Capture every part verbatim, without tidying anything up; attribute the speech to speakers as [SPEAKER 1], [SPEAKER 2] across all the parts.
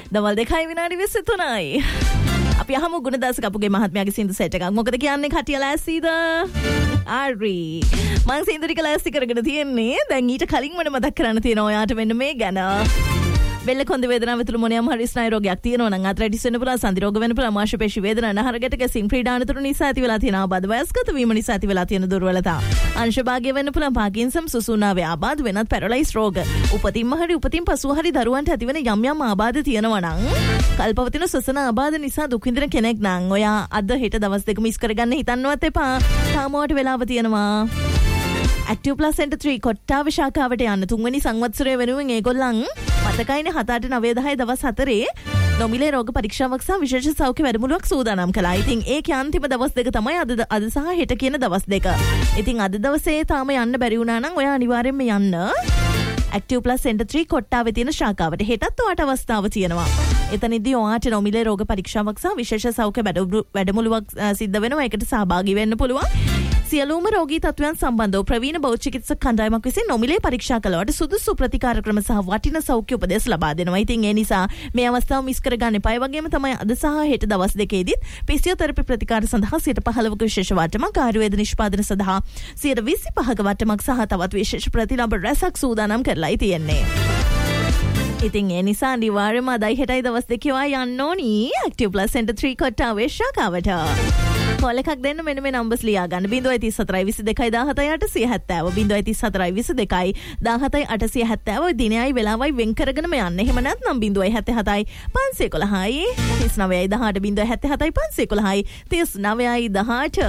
[SPEAKER 1] දවල් දෙකයි විනාඩි විසිතුනයි. අපි අහමු ගුණදාස කපුගේ මහත්මයාගේ සින්දු සෙට් එකක්. මොකද කියන්නේ කටිය ලෑස්තිද? ආරි. මං සින්දු ටික ලෑස්ති කරගෙන තියෙන්නේ. දැන් ඊට කලින් මට මතක් කරන්න තියෙනවා ඔයාට මෙන්න මේ ගැන. බෙල්ල කොන්ද වේදනාව ඇතුළු මොනියම් හරි ස්නායු රෝගයක් තියෙනවා නම් ආතරයිටිස් වෙන්න පුළුවන්, සන්ධි රෝග වෙන්න පුළුවන්, මාංශ පේශි වේදනා, නහර ගැට ගැසීම්, ක්‍රීඩානතුරු නිසා ඇති වෙලා තියෙන ආබාධ, වයස්ගත වීම නිසා ඇති වෙලා තියෙන දුර්වලතා, අංශභාගය වෙන්න පුළුවන්, පාකින්සම්, සුසුනාවේ ආබාධ, වෙනත් පැරලයිස් රෝග, උපතින්ම හරි උපතින් පසුව හරි දරුවන්ට ඇති වෙන යම් යම් ආබාධ තියෙනවා නම්, කල්පවතින සසන ආබාධ නිසා දුක් විඳින කෙනෙක් නම් ඔයා අද හෙට දවස් දෙක මිස් කරගන්න හිතන්නවත් එපා. තාමවට වෙලාව තියෙනවා. Active Plus Center three Kottawa ශාඛාවට යන්න තුන්වෙනි සංවත්සරය වෙනුවෙන් ඒගොල්ලන් මතකයිනේ හත අට නවය දහය දවස් හතරේ නොමිලේ රෝග පරීක්ෂාවක් සහ විශේෂ සෞඛ්‍ය වැඩමුළුවක් සූදානම් කළා. ඉතින් ඒකේ අන්තිම දවස් දෙක තමයි අද අද සහ හෙට කියන දවස් දෙක. ඉතින් අද දවසේ තාම යන්න බැරි වුණා නම් ඔයා අනිවාර්යෙන්ම යන්න Active Plus Center three කොට්ටාවේ තියෙන ශාඛාවට. හෙටත් ඔයාට අවස්ථාව තියෙනවා. එතනදී ඔයාට නොමිලේ රෝග පරීක්ෂාවක් සහ විශේෂ සෞඛ්‍ය වැඩමුළුවක් සිද්ධ වෙනවා. ඒකට සහභාගී වෙන්න පුළුවන්. සියලුම රෝගී තත්ත්වයන් සම්බන්ධව ප්‍රවීණ බෞද්ධ චිකිත්සක කණ්ඩායමක් විසින් නොමිලේ පරීක්ෂා කළවට සුදුසු ප්‍රතිකාර ක්‍රම සහ වටින සෞඛ්‍ය උපදෙස් ලබා දෙනවා. ඉතින් ඒ නිසා මේ අවස්ථාව මිස් කරගන්න එපා. ඒ වගේම තමයි අද සහ හෙට දවස් දෙකේදීත් ෆිසියෝതെරපි ප්‍රතිකාර සඳහා සියයට පහළොවක විශේෂ වටමක්, ආයුර්වේද නිෂ්පාදන සඳහා සියයට විසිපහක වටමක් සහ තවත් විශේෂ ප්‍රතිලාභ රැසක් සූදානම් කරලායි තියෙන්නේ. ඉතින් ඒ නිසා අනිවාර්යයෙන්ම අදයි හෙටයි දවස් දෙකේ ඔයා යන්න ඕනි Active Plus Center three කොට්ටාවේ ශාඛාවට. Call එකක් දෙන්න මෙන්න මේ නම්බර්ස් ලියා ගන්න. zero one three four two two දාහතයි අටසිය හැත්තෑව zero one three four two two දාහතයි අටසිය හැත්තෑව දිනයයි වෙලාවයි වෙන් කරගෙනම යන්න. එහෙම නැත්නම් zero seven seven five one one තිස් නවයයි දහඅට zero seven seven five one one තිස් නවයයි දහඅට.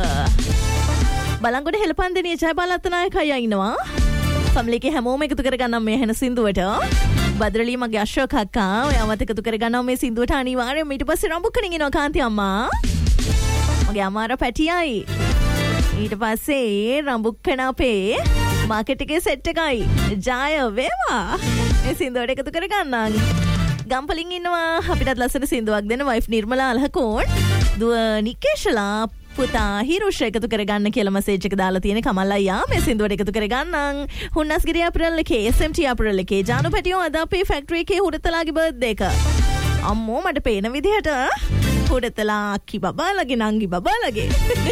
[SPEAKER 1] බලංගොඩ හෙළපන්දෙනිය ජයබාලත්නායකයා ඉන්නවා. ෆැමිලිගේ හැමෝම එකතු කරගන්නම් මේ හෙන සින්දුවට. බද්‍රලී මගේ අශෝක අක්කා ඔයාවත් එකතු කරගන්නවා මේ සින්දුවට අනිවාර්යයෙන්ම. ඊට පස්සේ රඹුකණින් එනවා කාන්ති අම්මා. මගේ අමාර පැටියයි. ඊට පස්සේ රඹුක්කන අපේ මාකට් එකේ සෙට් එකයි. ජය වේවා. මේ සින්දුවට එකතු කරගන්නම්. ගම්පලින් ඉන්නවා අපිටත් ලස්සන සින්දුවක් දෙන්න වයිෆ් නිර්මලා අලහකෝන්. දුව නිකේෂලා පුතා හිරුෂ එකතු කරගන්න කියලා මැසේජ් එක දාලා තියෙන කමල් අයියා මේ සින්දුවට එකතු කරගන්නම්. හුන්නස්ගිරිය අප්‍රේල් එකේ එස් එම් ටී අප්‍රේල් එකේ ජානු පැටියෝ අද අපේ ෆැක්ටරි එකේ හුරතලාගේ බර්ත්ඩේ එක. අම්මෝ මට පේන විදිහට හුරතලා අක්කි බබාලගේ නංගි බබාලගේ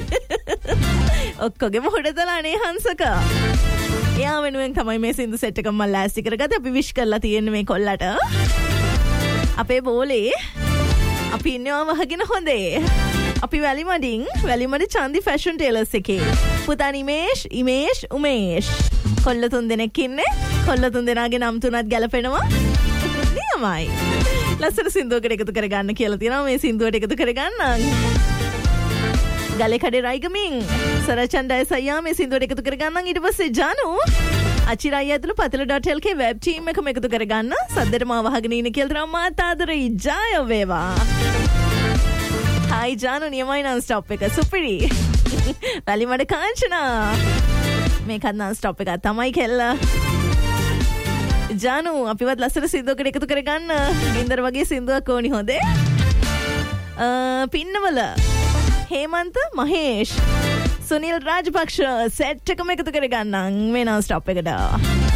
[SPEAKER 1] ඔක්කොගෙම හුරතලානේ හංසක. එයා වෙනුවෙන් තමයි මේ සින්දු සෙට් එක මම ලෑස්ති කරගත්තේ. අපි විශ් කරලා තියෙන්නේ මේ කොල්ලට. අපේ බෝලේ අපි ඉන්නවා වහගෙන හොඳේ. අපි වැලිමඩින් වැලිමඩ චන්දි ෆැෂන් ටේලර්ස් එකේ පුතා නිමේෂ් ඉමේෂ් උමේෂ් කොල්ල තුන් දෙනෙක් ඉන්නේ. කොල්ල තුන් දෙනාගේ නම් තුනත් ගැලපෙනවා. නියමයි. ලස්සන සින්දුවකට එකතු කරගන්න කියලා තියෙනවා. මේ සින්දුවට එකතු කරගන්න. ගලේ කඩේ රයිගමින් සරචන්ඩය සයියා මේ සින්දුවට එකතු කරගන්න. ඊට පස්සේ ජානු අචිරයි ඇතුළු පතල ඩොට් එල් කේ වෙබ් ටීම් එකම එකතු කරගන්න. සද්දට මාව වහගෙන ඉන්න කියලා තමයි මාත් ආදරේ. ජය වේවා. හයි ජානු නියමයි නන් ස්ටොප් එක සුපිරි. වැලිමඩ කාංචනා මේකත් නන් ස්ටොප් එකක් තමයි කෙල්ල. ජානු අපිවත් ලස්සන සින්දුවකට එකතු කරගන්න. ගින්දර වගේ සින්දුවක් ඕනි හොඳේ. පින්නවල හේමන්ත මහේෂ් සුනිල් රාජපක්ෂ සෙට් එකම එකතු කරගන්න මේ නන් ස්ටොප් එකට.